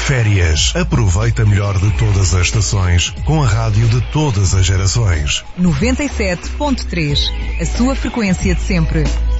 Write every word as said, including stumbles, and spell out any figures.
Férias. Aproveita melhor de todas as estações com a rádio de todas as gerações. noventa e sete ponto três. A sua frequência de sempre.